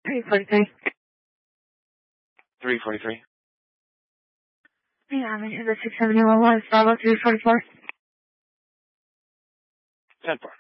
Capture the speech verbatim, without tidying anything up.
three forty-three. three forty-three. Yeah, I'm in the six seventy-one, Bravo three forty-four. ten four.